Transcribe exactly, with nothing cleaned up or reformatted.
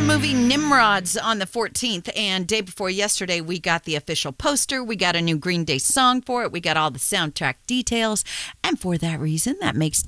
movie Nimrod's on the fourteenth, and day before yesterday, we got the official poster. We got a new Green Day song for it. We got all the soundtrack details, and for that reason, that makes